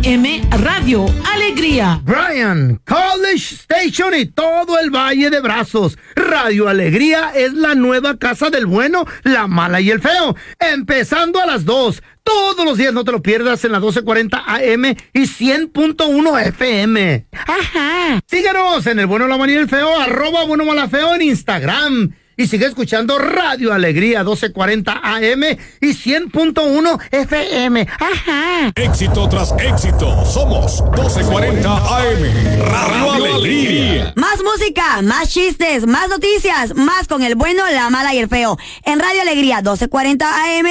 AM Radio Alegría. Bryan, College Station y todo el Valle de Brazos. Radio Alegría es la nueva casa del bueno, la mala y el feo. Empezando a las 2. Todos los días, no te lo pierdas, en la 1240 AM y 100.1 FM. Ajá. Síguenos en el bueno, la mala y el feo, @bueno, mala, feo en Instagram. Y sigue escuchando Radio Alegría 1240 AM y 100.1 FM. Ajá. Éxito tras éxito. Somos 1240 AM. Radio Alegría. Más música, más chistes, más noticias, más con el bueno, la mala y el feo. En Radio Alegría 1240 AM.